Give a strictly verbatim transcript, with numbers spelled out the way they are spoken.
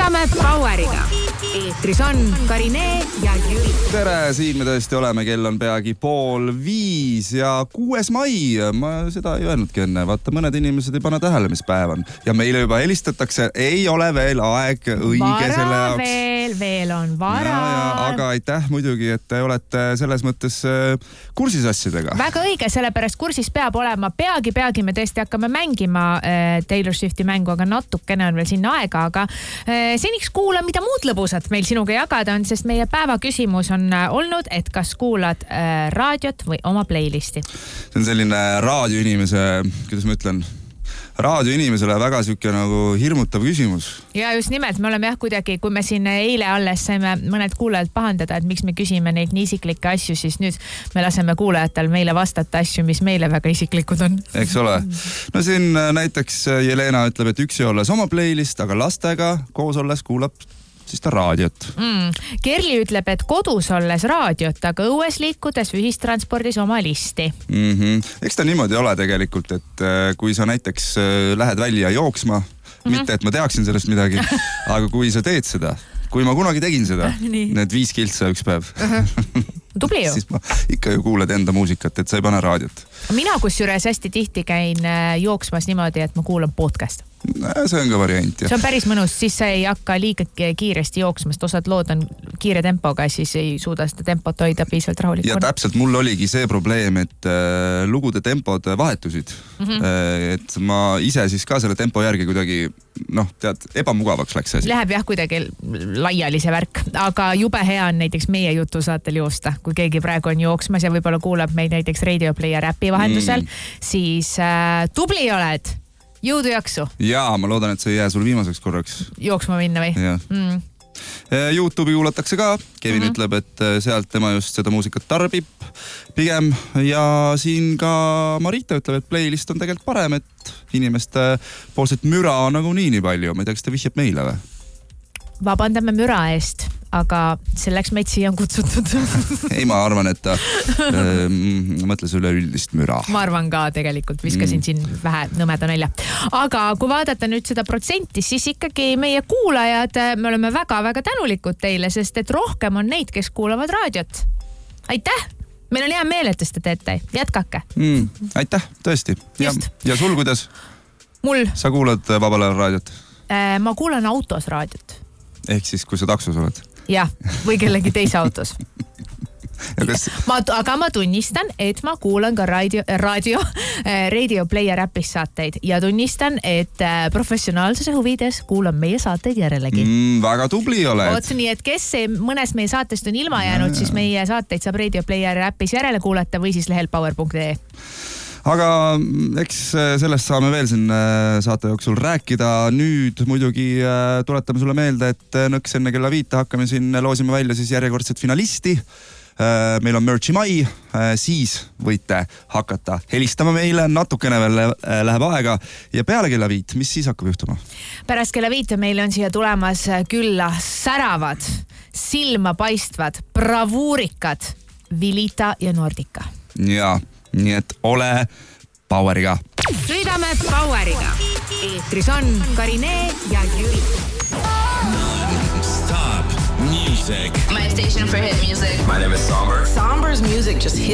Sõidame Poweriga. Eetris on Karine ja Jüri. Tere, siin me tõesti oleme, kell on peagi pool viis ja kuues mai. Ma seda ei öelnudki enne. Vaata, mõned inimesed ei pane tähele, mis päev on. Ja meile juba helistatakse, ei ole veel aeg õige vara selle jaoks. veel, veel on vara. Ja, ja, aga aitäh muidugi, et te olete selles mõttes kursis asjadega. Väga õige, sellepärast kursis peab olema. Peagi, peagi me tõesti hakkame mängima Taylor Swifti mängu, aga natukene on veel sinna aega, aga seniks kuula, mida muud lõbusat meil sinuga jagada on, sest meie päeva küsimus on olnud, et kas kuulad raadiot või oma playlisti. See on selline raadioinimese, kuidas ma ütlen, raadioinimesele väga siuke nagu hirmutav küsimus. Ja just nimelt, me oleme jah kuidagi, kui me siin eile alles saime mõned kuulajad pahandada, et miks me küsime neid nii isiklikke asju, siis nüüd me laseme kuulajatel meile vastata asju, mis meile väga isiklikud on. Eks ole. No siin näiteks Jelena ütleb, et üksi olles oma playlist, aga lastega koos olles kuulab siis ta raadiot. Mm. Kerli ütleb, et kodus olles raadiot, aga õues liikudes ühistranspordis oma listi. Mm-hmm. Eks ta niimoodi ole tegelikult, et kui sa näiteks lähed välja jooksma, mm-hmm. mitte et ma teaksin sellest midagi, aga kui sa teed seda, kui ma kunagi tegin seda, need viis kiltsa üks päev, uh-huh. Tubli ju. siis ma ikka ju kuuled enda muusikat, et sa ei pane raadiot. Mina kusjuures hästi tihti käin jooksmas niimoodi, et ma kuulan podcast. See on ka variant, jah. See on päris mõnus, siis sa ei hakka liiga kiiresti jooksmast, osad lood on kiire tempoga, siis ei suuda seda tempot hoida piisavalt rahulikuna. Ja täpselt, mul oligi see probleem, et äh, lugude tempod vahetusid. Mm-hmm. Äh, et ma ise siis ka selle tempo järgi kuidagi, noh, tead, ebamugavaks läks see. Läheb jah kuidagi laiali see värk, aga jube hea on näiteks meie jutu saatel joosta. Kui keegi praegu on jooksmas ja võib-olla kuulab meid näiteks Radio Player äpi vahendusel, mm. siis äh, tubli oled. Jõudu jaksu. Jaa, ma loodan, et see ei jää sul viimaseks korraks. Jooksma minna või? Mm. YouTube'i kuulatakse ka. Kevin mm-hmm. ütleb, et sealt tema just seda muusikat tarbib pigem. Ja siin ka Marita ütleb, et playlist on tegelikult parem, et inimeste poolset müra on nagu nii nii palju. Ma ei tea, kas ta vihjab meile või? Vabandame müra eest, aga selleks meid siia on kutsutud. Ei, ma arvan, et ta äh, mõtles üle üldist müra. Ma arvan ka tegelikult, viskasin mm. siin vähe nõmeda nalja. Aga kui vaadata nüüd seda protsenti, siis ikkagi meie kuulajad, me oleme väga-väga tänulikud teile, sest et rohkem on neid, kes kuulavad raadiot. Aitäh! Meil on hea meel, et te teete. Jätkake. Mm. Aitäh, tõesti. Ja, ja sul kuidas? Mul? Sa kuulad vabal ajal raadiot? Äh, ma kuulan autos raadiot. Ehk siis, kui sa taksos oled? Jah, või kellegi teise autos. Kas... Ma, aga ma tunnistan, et ma kuulan ka radio, radio, Radio Player äpis saateid ja tunnistan, et professionaalsuse huvides kuulan meie saateid järelegi. Mm, väga tubli oled. Oot, nii, et kes mõnest meie saatest on ilma jäänud, ja, siis meie saateid saab Radio Player äpis järele kuulata või siis lehel power punkt ee. Aga eks sellest saame veel siin saate jooksul rääkida. Nüüd muidugi tuletame sulle meelde, et nõks enne kella viita hakkame siin loosime välja siis järjekordset finalisti. Meil on Merchi mai, siis võite hakata helistama meile, natukene veel läheb aega ja peale kella viit, mis siis hakkab juhtuma? Pärast kella viita meil on siia tulemas külla säravad, silma paistvad, bravuurikad Vilita ja Nordica. Jaa. Nii et ole Poweriga. Sõidame Poweriga. Eetris on Karine ja Jüri. Non-stop music. My station for hit music. My name is Somber. Somber's music just hits